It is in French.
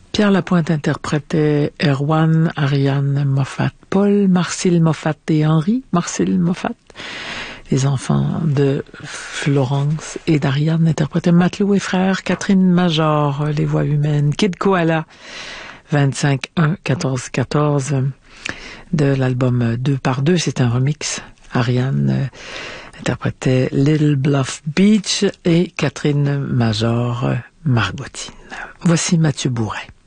Pierre Lapointe interprétait Erwan, Ariane Moffat, Paul, Marcel Moffat et Henri Marcel Moffat. Les enfants de Florence et d'Ariane interprétaient Matelot et Frères, Catherine Major, Les Voix humaines, Kid Koala, 25-1-14-14 de l'album 2 par 2, c'est un remix. Ariane interprétait Little Bluff Beach et Catherine Major, Margotine. Voici Mathieu Bourret.